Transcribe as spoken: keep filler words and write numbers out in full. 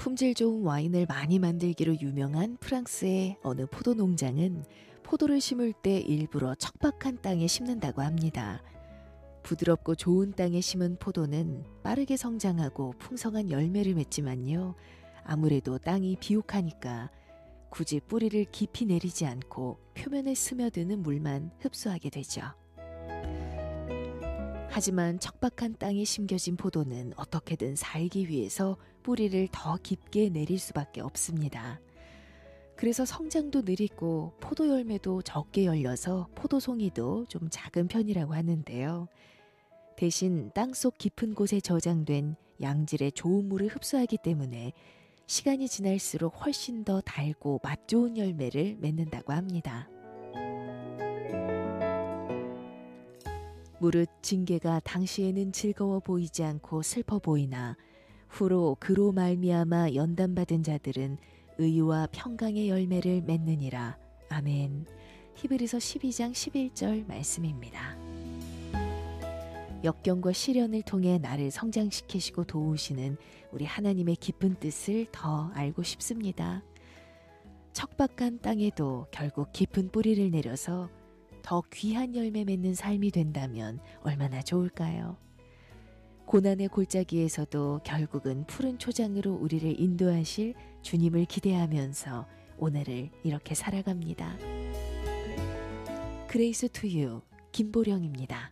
품질 좋은 와인을 많이 만들기로 유명한 프랑스의 어느 포도 농장은 포도를 심을 때 일부러 척박한 땅에 심는다고 합니다. 부드럽고 좋은 땅에 심은 포도는 빠르게 성장하고 풍성한 열매를 맺지만요. 아무래도 땅이 비옥하니까 굳이 뿌리를 깊이 내리지 않고 표면에 스며드는 물만 흡수하게 되죠. 하지만 척박한 땅에 심겨진 포도는 어떻게든 살기 위해서 뿌리를 더 깊게 내릴 수밖에 없습니다. 그래서 성장도 느리고 포도 열매도 적게 열려서 포도송이도 좀 작은 편이라고 하는데요. 대신 땅속 깊은 곳에 저장된 양질의 좋은 물을 흡수하기 때문에 시간이 지날수록 훨씬 더 달고 맛 좋은 열매를 맺는다고 합니다. 무릇 징계가 당시에는 즐거워 보이지 않고 슬퍼 보이나 후로 그로 말미암아 연단받은 자들은 의와 평강의 열매를 맺느니라. 아멘. 히브리서 십이 장 십일 절 말씀입니다. 역경과 시련을 통해 나를 성장시키시고 도우시는 우리 하나님의 깊은 뜻을 더 알고 싶습니다. 척박한 땅에도 결국 깊은 뿌리를 내려서 더 귀한 열매 맺는 삶이 된다면 얼마나 좋을까요? 고난의 골짜기에서도 결국은 푸른 초장으로 우리를 인도하실 주님을 기대하면서 오늘을 이렇게 살아갑니다. 그레이스 투 유 김보령입니다.